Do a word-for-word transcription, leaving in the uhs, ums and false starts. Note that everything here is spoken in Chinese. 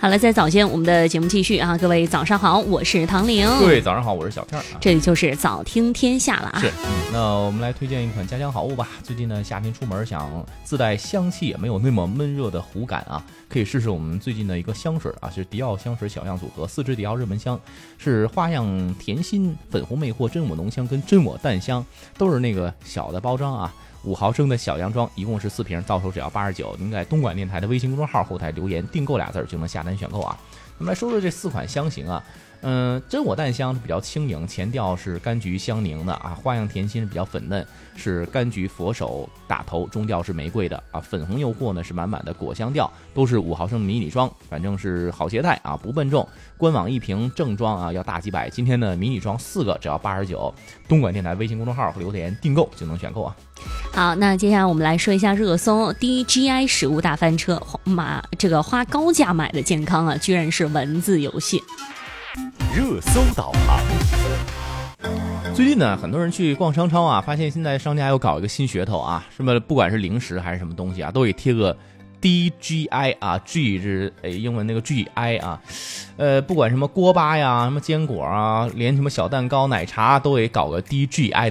好了，在早间我们的节目继续啊，各位早上好，我是唐玲。 各位早上好，我是小片、啊、 这里就是早听天下了啊。 是，嗯，那我们来推荐一款家乡好物吧。最近呢，夏天出门想自带香气也没有那么闷热的壶感啊，可以试试我们最近的一个香水啊，是迪奥香水小样组合，四支迪奥热门香，是花样甜心、粉红魅惑、真我浓香跟真我淡香，都是那个小的包装啊。五毫升的小洋装，一共是四瓶，到手只要八十九。您在东莞电台的微信公众号后台留言订购俩字就能下单选购啊。我们来说说这四款香型啊，嗯、呃，真我淡香是比较轻盈，前调是柑橘香凝的啊，花样甜心是比较粉嫩，是柑橘佛手打头，中调是玫瑰的啊，粉红诱惑呢是满满的果香调，都是五毫升迷你装，反正是好携带啊，不笨重。官网一瓶正装啊要大几百，今天的迷你装四个只要八十九，东莞电台微信公众号留言订购就能选购啊。 好，那接下来我们来说一下热搜 D G I 食物大翻车，马这个花高价买的健康啊，居然是文字游戏。 热搜导航。 最近呢，很多人去逛商超啊，发现现在商家又搞一个新噱头啊，什么不管是零食还是什么东西啊，都给贴个 D G I 啊 ，G 是诶英文那个 G I 啊，呃，不管什么锅巴呀、什么坚果啊，连什么小蛋糕、奶茶都给搞个 D G I。